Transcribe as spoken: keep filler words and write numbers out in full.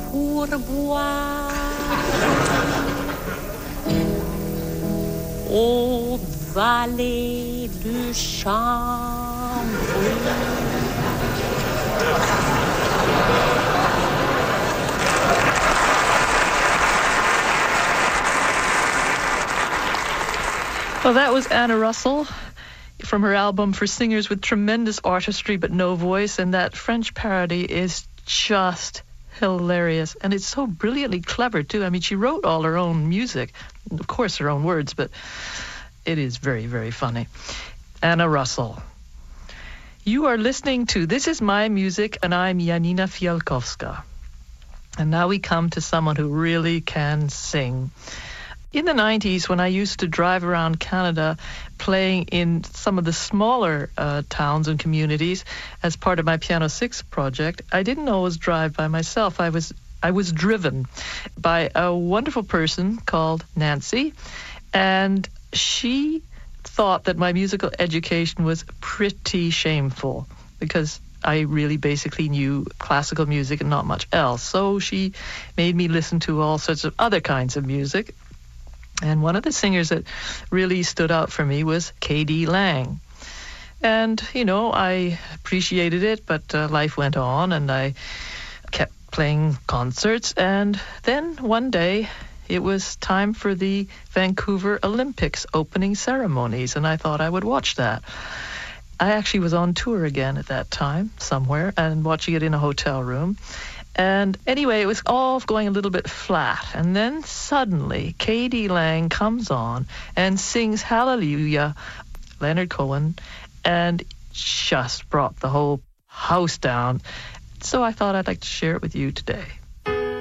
pourboire au valet de chambre. Well, that was Anna Russell from her album For Singers with Tremendous Artistry but No Voice, and that French parody is just hilarious, and it's so brilliantly clever too. I mean, she wrote all her own music, of course her own words, but it is very, very funny. Anna Russell. You are listening to This Is My Music, and I'm Janina Fialkowska. And now we come to someone who really can sing. In the nineties, when I used to drive around Canada playing in some of the smaller uh, towns and communities as part of my Piano Six project, I didn't always drive by myself. I was I was driven by a wonderful person called Nancy, and she thought that my musical education was pretty shameful because I really basically knew classical music and not much else. So she made me listen to all sorts of other kinds of music. And one of the singers that really stood out for me was K D Lang. And, you know, I appreciated it, but uh, life went on and I kept playing concerts. And then one day it was time for the Vancouver Olympics opening ceremonies, and I thought I would watch that. I actually was on tour again at that time, somewhere, and watching it in a hotel room. And anyway, it was all going a little bit flat. And then suddenly, K D Lang comes on and sings Hallelujah, Leonard Cohen, and just brought the whole house down. So I thought I'd like to share it with you today.